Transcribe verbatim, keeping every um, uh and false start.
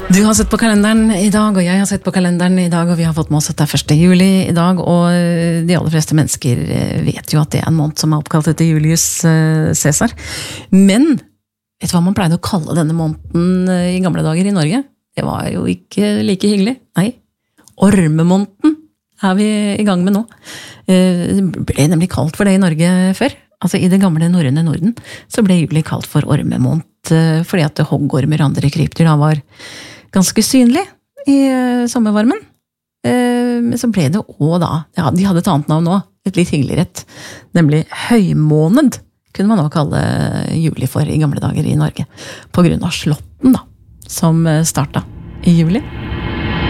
Du har sett på kalenderen i dag, og jeg har sett på kalenderen i dag, og vi har fått med oss at det er første juli i dag, og de aller fleste mennesker vet jo at det er en måned som er oppkalt etter Julius Caesar. Men, vet du hva man pleide å kalle denne måneden i gamle dager i Norge? Det var jo ikke like hyggelig. Nei, ormemåneden er vi i gang med nå. Det ble nemlig kalt for det i Norge før. Altså i det gamle norrøne Norden så ble juli kalt for ormemåned, fordi at hoggormer og andre krypdyr da var ganske synlig i sommervarmen. Men så ble det også da, ja, de hadde et annet navn også, et litt hyggeligere rett, nemlig høymåned, kunne man også kalle juli for i gamle dager i Norge, på grunn av slåtten da, som startet i juli.